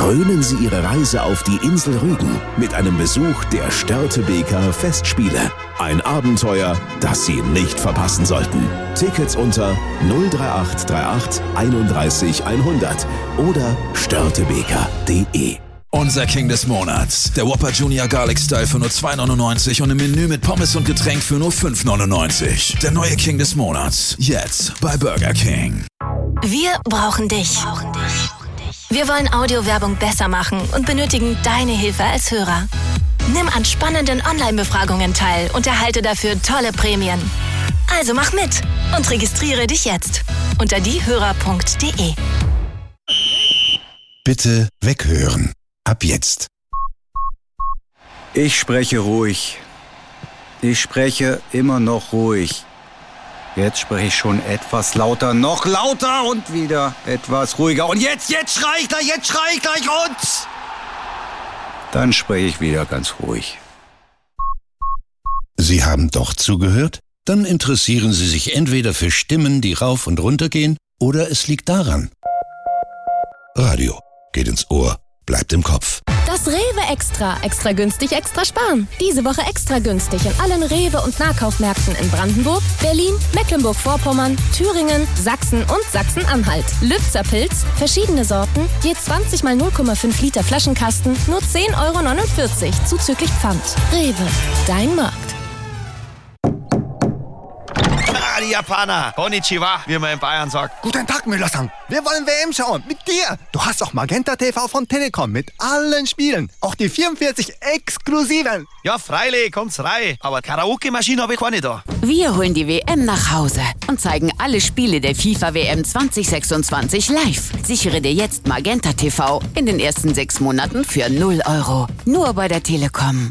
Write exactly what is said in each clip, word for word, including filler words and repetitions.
Krönen Sie Ihre Reise auf die Insel Rügen mit einem Besuch der Störtebeker Festspiele. Ein Abenteuer, das Sie nicht verpassen sollten. Tickets unter null drei acht drei acht einunddreißig hundert oder störtebeker punkt de. Unser King des Monats. Der Whopper Junior Garlic Style für nur zwei neunundneunzig und im Menü mit Pommes und Getränk für nur fünf neunundneunzig. Der neue King des Monats. Jetzt bei Burger King. Wir brauchen dich. Wir wollen Audiowerbung besser machen und benötigen deine Hilfe als Hörer. Nimm an spannenden Online-Befragungen teil und erhalte dafür tolle Prämien. Also mach mit und registriere dich jetzt unter diehörer punkt de. Bitte weghören. Ab jetzt. Ich spreche ruhig. Ich spreche immer noch ruhig. Jetzt spreche ich schon etwas lauter, noch lauter und wieder etwas ruhiger. Und jetzt, jetzt schrei ich gleich, jetzt schrei ich gleich und... Dann spreche ich wieder ganz ruhig. Sie haben doch zugehört? Dann interessieren Sie sich entweder für Stimmen, die rauf und runter gehen, oder es liegt daran. Radio geht ins Ohr, bleibt im Kopf. Das Rewe Extra. Extra günstig, extra sparen. Diese Woche extra günstig in allen Rewe- und Nahkaufmärkten in Brandenburg, Berlin, Mecklenburg-Vorpommern, Thüringen, Sachsen und Sachsen-Anhalt. Lübzer Pilz, verschiedene Sorten, je zwanzig mal null Komma fünf Liter Flaschenkasten, nur zehn Euro neunundvierzig, zuzüglich Pfand. Rewe, dein Markt. Ah, die Japaner. Konnichiwa, wie man in Bayern sagt. Guten Tag, Müller-san. Wir wollen W M schauen. Mit dir. Du hast auch Magenta T V von Telekom mit allen Spielen. Auch die vierundvierzig exklusiven. Ja, freilich, kommt's rein. Aber Karaoke-Maschine habe ich keine da. Wir holen die W M nach Hause und zeigen alle Spiele der FIFA W M zwanzig sechsundzwanzig live. Sichere dir jetzt Magenta T V in den ersten sechs Monaten für null Euro. Nur bei der Telekom.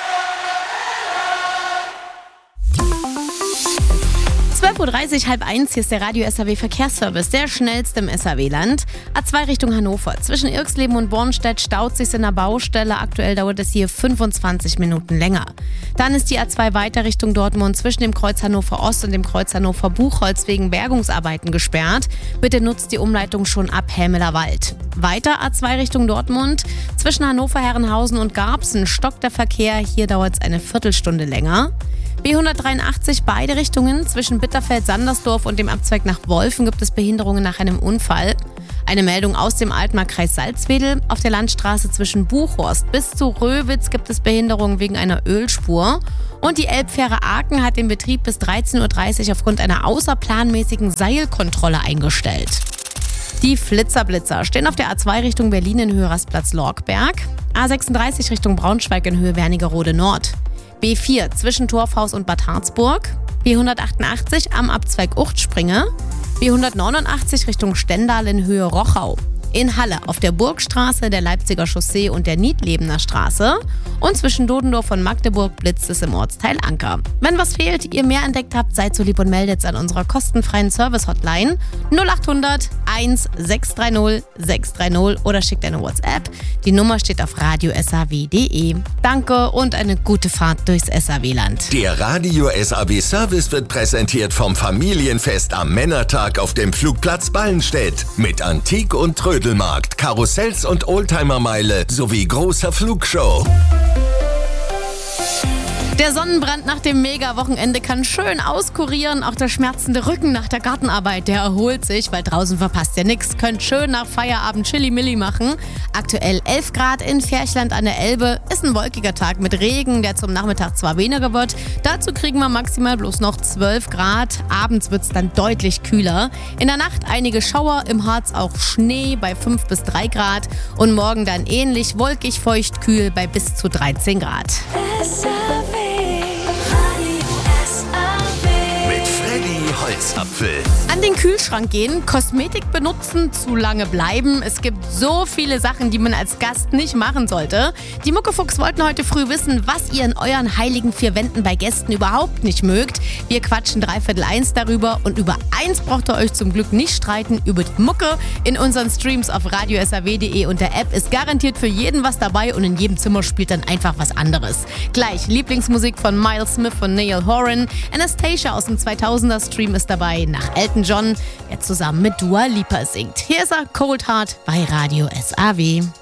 zwölf Uhr dreißig, halb eins, hier ist der Radio-S A W Verkehrsservice, der schnellste im S A W-Land. A zwei Richtung Hannover. Zwischen Irxleben und Bornstedt staut sich in der Baustelle. Aktuell dauert es hier fünfundzwanzig Minuten länger. Dann ist die A zwei weiter Richtung Dortmund zwischen dem Kreuz Hannover Ost und dem Kreuz Hannover Buchholz wegen Bergungsarbeiten gesperrt. Bitte nutzt die Umleitung schon ab Helmeler Wald. Weiter A zwei Richtung Dortmund. Zwischen Hannover, Herrenhausen und Garbsen stockt der Verkehr. Hier dauert es eine Viertelstunde länger. B hundertdreiundachtzig beide Richtungen. Zwischen Bitterfeld-Sandersdorf und dem Abzweig nach Wolfen gibt es Behinderungen nach einem Unfall. Eine Meldung aus dem Altmarkkreis Salzwedel. Auf der Landstraße zwischen Buchhorst bis zu Röwitz gibt es Behinderungen wegen einer Ölspur. Und die Elbfähre Aachen hat den Betrieb bis dreizehn Uhr dreißig aufgrund einer außerplanmäßigen Seilkontrolle eingestellt. Die Flitzerblitzer stehen auf der A zwei Richtung Berlin in Höhe Rastplatz-Lorkberg. A sechsunddreißig Richtung Braunschweig in Höhe Wernigerode Nord. B vier zwischen Torfhaus und Bad Harzburg, B hundertachtundachtzig am Abzweig Uchtspringe, B hundertneunundachtzig Richtung Stendal in Höhe Rochau. In Halle auf der Burgstraße, der Leipziger Chaussee und der Niedlebener Straße und zwischen Dodendorf und Magdeburg blitzt es im Ortsteil Anker. Wenn was fehlt, ihr mehr entdeckt habt, seid so lieb und meldet an unserer kostenfreien Service-Hotline null achthundert eins sechs drei null sechs drei null oder schickt eine WhatsApp. Die Nummer steht auf radio s a w punkt de. Danke und eine gute Fahrt durchs S A W-Land. Der Radio-S A W-Service wird präsentiert vom Familienfest am Männertag auf dem Flugplatz Ballenstedt mit Antik- und Trödelmarkt, Karussells und Oldtimermeile sowie großer Flugshow. Der Sonnenbrand nach dem Mega-Wochenende kann schön auskurieren. Auch der schmerzende Rücken nach der Gartenarbeit, der erholt sich, weil draußen verpasst ihr nichts. Könnt schön nach Feierabend Chili-Milli machen. Aktuell elf Grad in Ferchland an der Elbe. Ist ein wolkiger Tag mit Regen, der zum Nachmittag zwar weniger wird. Dazu kriegen wir maximal bloß noch zwölf Grad. Abends wird es dann deutlich kühler. In der Nacht einige Schauer, im Harz auch Schnee bei fünf bis drei Grad. Und morgen dann ähnlich wolkig, feucht, kühl bei bis zu dreizehn Grad. Holzapfel. An den Kühlschrank gehen, Kosmetik benutzen, zu lange bleiben. Es gibt so viele Sachen, die man als Gast nicht machen sollte. Die Muckefuchs wollten heute früh wissen, was ihr in euren heiligen vier Wänden bei Gästen überhaupt nicht mögt. Wir quatschen dreiviertel eins darüber und über eins braucht ihr euch zum Glück nicht streiten, über die Mucke. In unseren Streams auf radio s a w punkt de und der App ist garantiert für jeden was dabei und in jedem Zimmer spielt dann einfach was anderes. Gleich Lieblingsmusik von Miles Smith und Niall Horan. Anastasia aus dem zweitausender Stream ist dabei nach Elton John, der zusammen mit Dua Lipa singt. Hier ist er, Cold Heart bei Radio S A W.